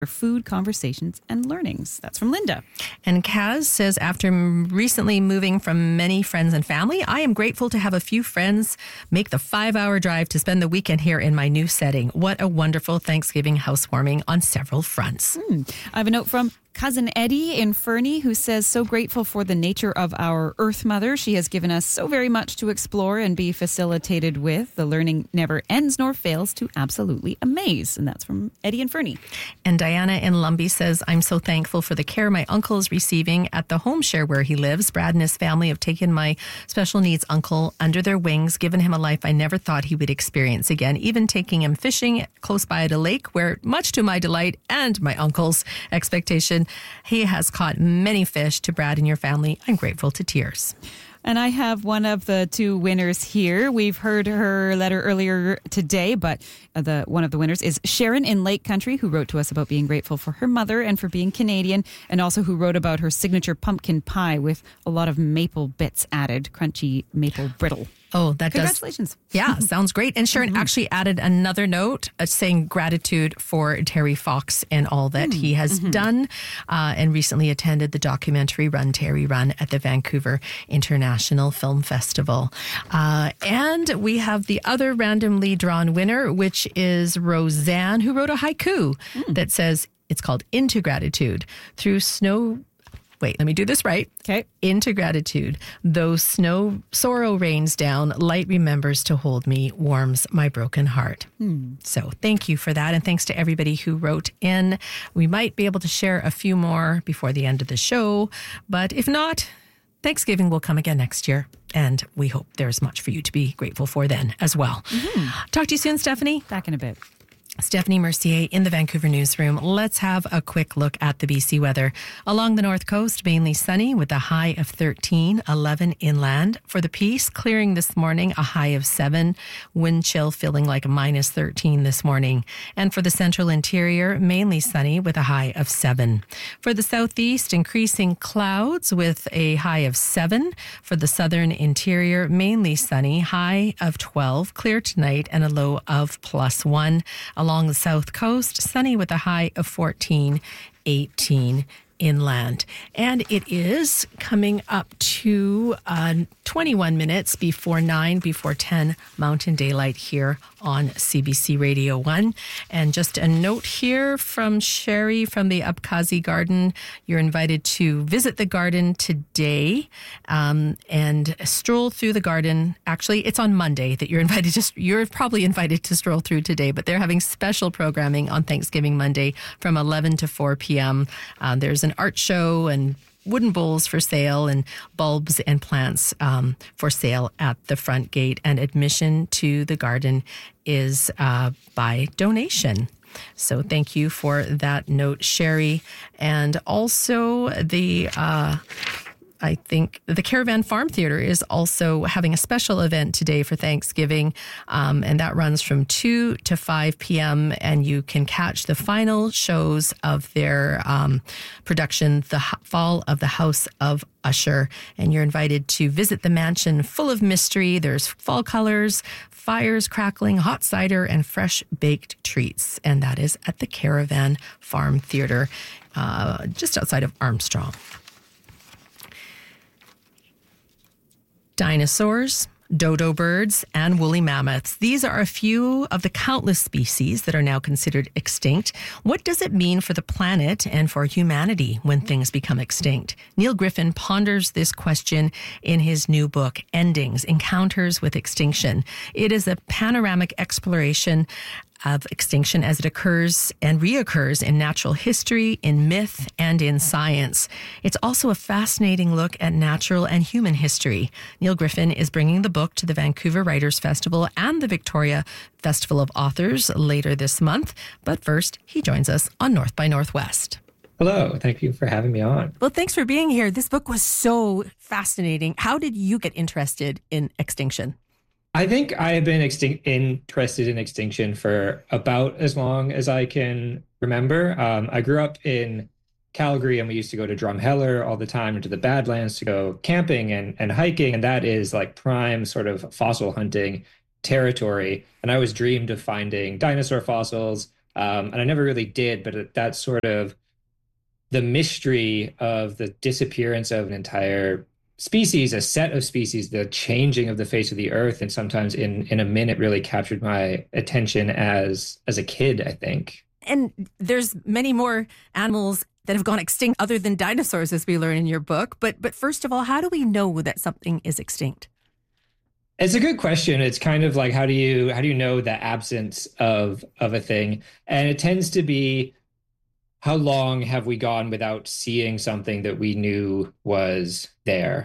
food, conversations, and learnings. That's from Linda. And Kaz says, after recently moving from many friends and family, I am grateful to have a few friends make the 5-hour drive to spend the weekend here in my new setting. What a wonderful Thanksgiving housewarming on several fronts. I have a note from Cousin Eddie in Fernie, who says, so grateful for the nature of our Earth Mother. She has given us so very much to explore and be facilitated with. The learning never ends nor fails to absolutely amaze. And that's from Eddie in Fernie. And Diana in Lumbee says, I'm so thankful for the care my uncle is receiving at the home share where he lives. Brad and his family have taken my special needs uncle under their wings, given him a life I never thought he would experience again, even taking him fishing close by at a lake where, much to my delight and my uncle's expectation, he has caught many fish. To Brad and your family, I'm grateful to tears. And I have one of the two winners here. We've heard her letter earlier today, but one of the winners is Sharon in Lake Country, who wrote to us about being grateful for her mother and for being Canadian, and also who wrote about her signature pumpkin pie with a lot of maple bits added, crunchy maple brittle. Oh, that Congratulations. Yeah, sounds great. And Sharon actually added another note saying gratitude for Terry Fox and all that he has done, and recently attended the documentary Run, Terry, Run at the Vancouver International Film Festival. And we have the other randomly drawn winner, which is Roseanne, who wrote a haiku that says, it's called Into Gratitude. Through snow... Wait, let me do this right. Okay. Into gratitude. Though sorrow rains down, light remembers to hold me, warms my broken heart. So thank you for that. And thanks to everybody who wrote in. We might be able to share a few more before the end of the show. But if not, Thanksgiving will come again next year. And we hope there's much for you to be grateful for then as well. Talk to you soon, Stephanie. Back in a bit. Stephanie Mercier in the Vancouver newsroom. Let's have a quick look at the BC weather. Along the north coast, mainly sunny with a high of 13, 11 inland. For the Peace, clearing this morning, a high of 7. Wind chill feeling like minus 13 this morning. And for the central interior, mainly sunny with a high of 7. For the southeast, increasing clouds with a high of 7. For the southern interior, mainly sunny, high of 12. Clear tonight and a low of +1. Along the south coast, sunny with a high of 14, 18 inland. And it is coming up to 21 minutes before 9, before 10 Mountain Daylight here on CBC Radio 1. And just a note here from Sherry from the Abkhazi Garden. You're invited to visit the garden today and stroll through the garden. Actually, it's on Monday that you're probably invited to stroll through today, but they're having special programming on Thanksgiving Monday from 11 to 4 p.m. There's an art show and wooden bowls for sale and bulbs and plants for sale at the front gate. And admission to the garden is by donation. So thank you for that note, Sherry. And also I think the Caravan Farm Theater is also having a special event today for Thanksgiving, and that runs from 2 to 5 p.m., and you can catch the final shows of their production, The Fall of the House of Usher, and you're invited to visit the mansion full of mystery. There's fall colors, fires crackling, hot cider, and fresh baked treats, and that is at the Caravan Farm Theater, just outside of Armstrong. Dinosaurs, dodo birds, and woolly mammoths. These are a few of the countless species that are now considered extinct. What does it mean for the planet and for humanity when things become extinct? Neil Griffin ponders this question in his new book, Endings, Encounters with Extinction. It is a panoramic exploration of extinction as it occurs and reoccurs in natural history, in myth, and in science. It's also a fascinating look at natural and human history. Neil Griffin is bringing the book to the Vancouver Writers Festival and the Victoria Festival of Authors later this month. But first, he joins us on North by Northwest. Hello. Thank you for having me on. Well, thanks for being here. This book was so fascinating. How did you get interested in extinction? I think I have been interested in extinction for about as long as I can remember. I grew up in Calgary, and we used to go to Drumheller all the time into the Badlands to go camping and hiking. And that is like prime sort of fossil hunting territory. And I always dreamed of finding dinosaur fossils, And I never really did, but that's sort of the mystery of the disappearance of an entire species, a set of species, the changing of the face of the earth, and sometimes in a minute really captured my attention as a kid, I think. And there's many more animals that have gone extinct other than dinosaurs, as we learn in your book. But first of all, how do we know that something is extinct? It's a good question. It's kind of like how do you know the absence of a thing? And it tends to be how long have we gone without seeing something that we knew was there?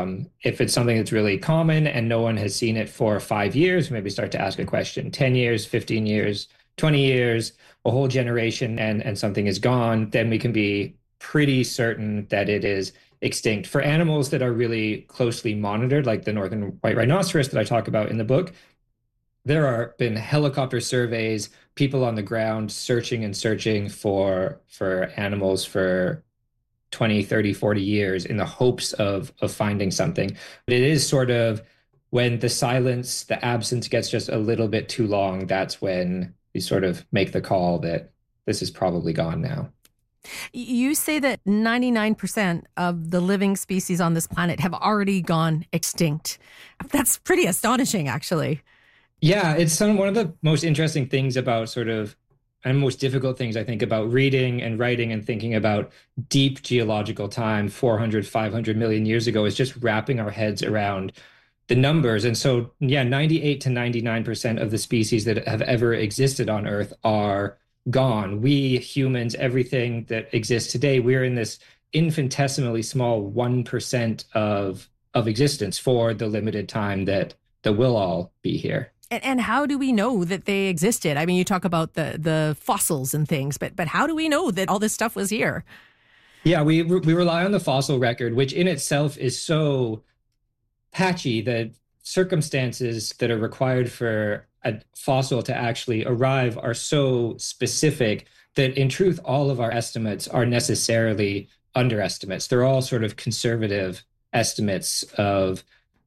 If it's something that's really common and no one has seen it for 5 years, maybe start to ask a question. 10 years, 15 years, 20 years, a whole generation, and something is gone, then we can be pretty certain that it is extinct. For animals that are really closely monitored, like the northern white rhinoceros that I talk about in the book, there are been helicopter surveys, people on the ground searching and searching for animals for 20, 30, 40 years in the hopes of finding something. But it is sort of when the silence, the absence gets just a little bit too long, that's when you sort of make the call that this is probably gone now. You say that 99% of the living species on this planet have already gone extinct. That's pretty astonishing, actually. Yeah, it's one of the most interesting things about sort of, and most difficult things I think about reading and writing and thinking about deep geological time, 400, 500 million years ago, is just wrapping our heads around the numbers. And so, yeah, 98 to 99% of the species that have ever existed on Earth are gone. We humans, everything that exists today, we're in this infinitesimally small 1% of existence for the limited time that we'll all be here. And how do we know that they existed? I mean, you talk about the fossils and things, but how do we know that all this stuff was here? Yeah, we rely on the fossil record, which in itself is so patchy. The circumstances that are required for a fossil to actually arrive are so specific that in truth, all of our estimates are necessarily underestimates. They're all sort of conservative estimates of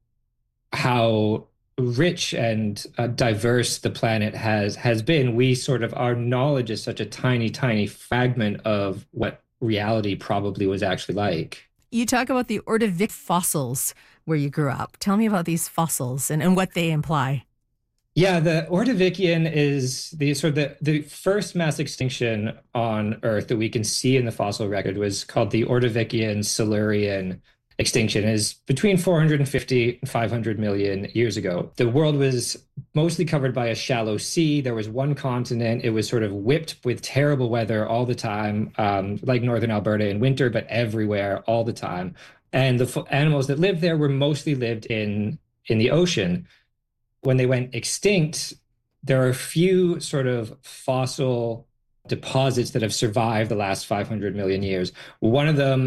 how rich and diverse the planet has been. We sort of, our knowledge is such a tiny fragment of what reality probably was actually like. You talk about the Ordovician fossils where you grew up. Tell me about these fossils and what they imply. Yeah, the Ordovician is the first mass extinction on Earth that we can see in the fossil record was called the Ordovician Silurian extinction. Is between 450 and 500 million years ago. The world was mostly covered by a shallow sea. There was one continent. It was sort of whipped with terrible weather all the time, like northern Alberta in winter, but everywhere all the time. And the animals that lived there were mostly lived in the ocean. When they went extinct, there are a few sort of fossil deposits that have survived the last 500 million years. One of them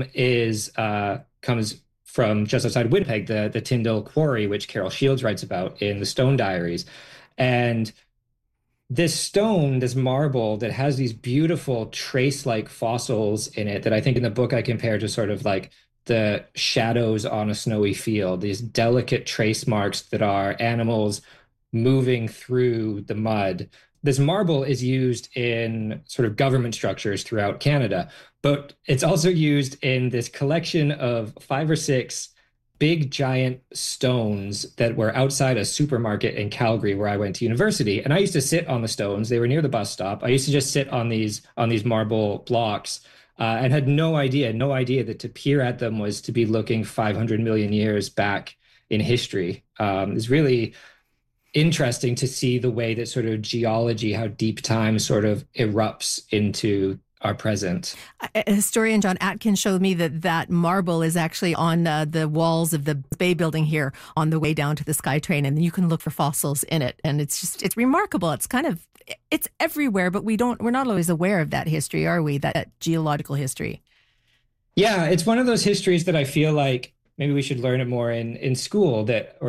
comes from just outside Winnipeg, the Tyndall Quarry, which Carol Shields writes about in the Stone Diaries. And this stone, this marble that has these beautiful trace-like fossils in it that I think in the book I compare to sort of like the shadows on a snowy field, these delicate trace marks that are animals moving through the mud. This marble is used in sort of government structures throughout Canada, but it's also used in this collection of 5 or 6 big giant stones that were outside a supermarket in Calgary where I went to university. And I used to sit on the stones. They were near the bus stop. I used to just sit on these marble blocks and had no idea that to peer at them was to be looking 500 million years back in history. It's really interesting to see the way that sort of geology, how deep time sort of erupts into our present. Historian John Atkins showed me that marble is actually on the walls of the Bay building here on the way down to the SkyTrain, and you can look for fossils in it. And it's remarkable. It's everywhere, but we're not always aware of that history, are we? That geological history. Yeah, it's one of those histories that I feel like maybe we should learn it more in school.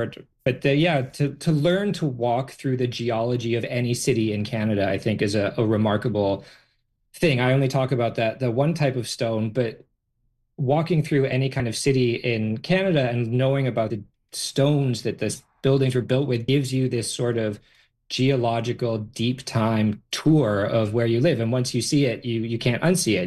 To learn to walk through the geology of any city in Canada, I think is a remarkable thing. I only talk about the one type of stone, but walking through any kind of city in Canada and knowing about the stones that the buildings were built with gives you this sort of geological deep time tour of where you live. And once you see it, you can't unsee it.